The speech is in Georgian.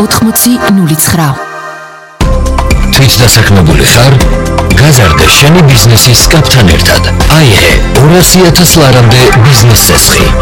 8009. თვითდასაქმებული ხარ? გაზარდე შენი ბიზნესის კაპთან ერთად. აიღე 200,000 ლარამდე ბიზნეს წესხი.